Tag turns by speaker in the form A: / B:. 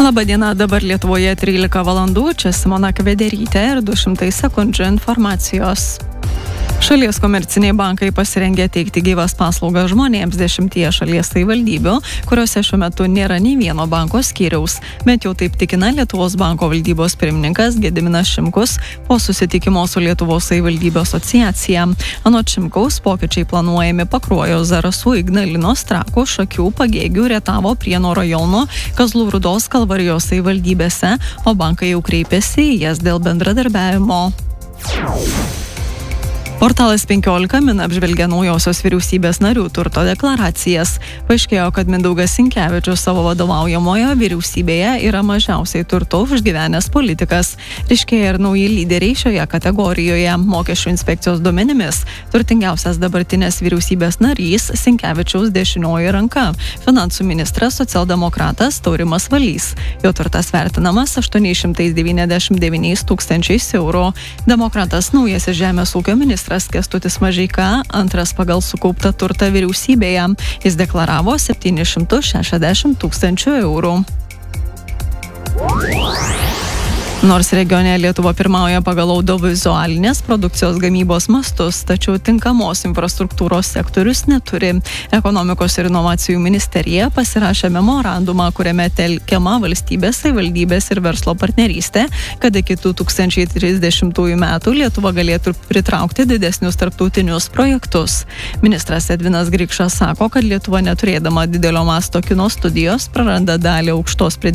A: Labadiena, dabar Lietuvoje 13 valandų, čia Simona Kvederytė ir 200 sekundžių informacijos. Šalies komerciniai bankai pasirengė teikti gyvas paslaugas žmonėms 10 šalies savivaldybių, kuriuose šiuo metu nėra nei vieno banko skyriaus. Bet jau taip tikina Lietuvos banko valdybos pirmininkas Gediminas Šimkus po susitikimo su Lietuvos savivaldybių asociacija. Anot Šimkaus, pokyčiai planuojami Pakruojo, Zarasų, Ignalinos, Trakų, Šakių, Pagėgių, Rietavo, Prienų rajono, Kazlų Rūdos, Kalvarijos savivaldybėse, o bankai jau kreipėsi į jas dėl bendradarbiavimo. Portalas 15 min apžvelgia naujosios vyriausybės narių turto deklaracijas. Paaiškėjo, kad Mindaugas Sinkevičius savo vadovaujamoje vyriausybėje yra mažiausiai turto užgyvenęs politikas. Ryškėja ir nauji lyderiai šioje kategorijoje. Mokesčių inspekcijos duomenimis turtingiausias dabartinės vyriausybės narys Sinkevičiaus dešinioji ranka. Finansų ministras socialdemokratas Taurimas Valys. Jo turtas vertinamas 899 tūkstančiais eurų. Demokratas naujasis žemės ūkio ministras Kęstutis Mažeika, antras pagal sukauptą turtą vyriausybėje. Jis deklaravo 760 tūkstančių eurų. Nors regione Lietuva pirmauja pagal audiovizualinės produkcijos gamybos mastus, tačiau tinkamos infrastruktūros sektorius neturi. Ekonomikos ir inovacijų ministerija pasirašė memorandumą, kuriame telkiama valstybės, savivaldybės ir verslo partnerystė, kad iki 2030 metų Lietuva galėtų pritraukti didesnius tarptautinius projektus. Ministras Edvinas Grikšas sako, kad Lietuva neturėdama didelio masto kino studijos praranda dalį aukštos pridėtinės